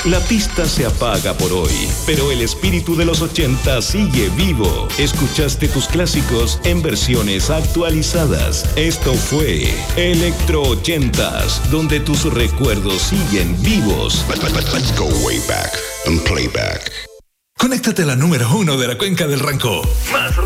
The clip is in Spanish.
La pista se apaga por hoy, pero el espíritu de los 80 sigue vivo. Escuchaste tus clásicos en versiones actualizadas. Esto fue Electro 80s, donde tus recuerdos siguen vivos. Let's go way back and play back. Conéctate a la número 1 de la Cuenca del Rancó. Más